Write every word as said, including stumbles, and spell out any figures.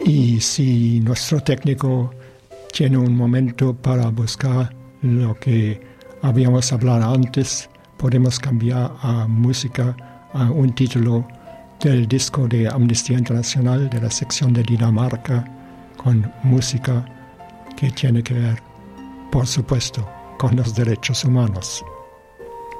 Y si nuestro técnico tiene un momento para buscar lo que habíamos hablado antes, podemos cambiar a música, a un título del disco de Amnistía Internacional de la sección de Dinamarca, con música que tiene que ver, por supuesto, con los derechos humanos.